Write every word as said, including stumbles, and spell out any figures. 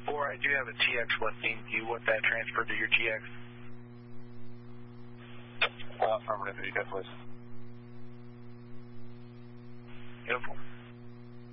four, I do have a T X listing. Do you want that transferred to your T X? Uh, affirmative, you got please. Uniform.